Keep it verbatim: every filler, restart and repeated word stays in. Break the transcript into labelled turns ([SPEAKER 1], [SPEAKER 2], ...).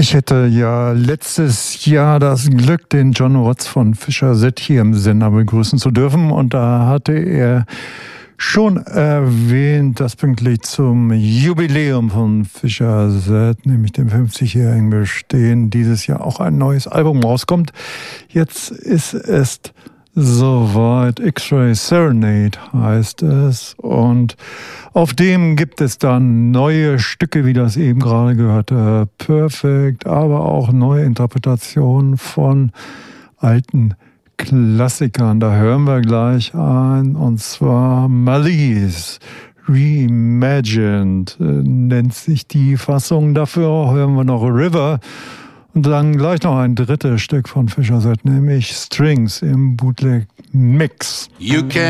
[SPEAKER 1] Ich hätte ja letztes Jahr das Glück, den John Rotz von Fischer Z hier im Sender begrüßen zu dürfen. Und da hatte er schon erwähnt, dass pünktlich zum Jubiläum von Fischer Z, nämlich dem fünfzigjährigen Bestehen, dieses Jahr auch ein neues Album rauskommt. Jetzt ist es soweit. X-Ray Serenade heißt es. Und auf dem gibt es dann neue Stücke, wie das eben gerade gehörte, Perfect, aber auch neue Interpretationen von alten Klassikern. Da hören wir gleich ein, und zwar Malice Reimagined äh, nennt sich die Fassung. Dafür hören wir noch River und dann gleich noch ein drittes Stück von Fischer Z, nämlich Strings im Bootleg Mix.
[SPEAKER 2] You can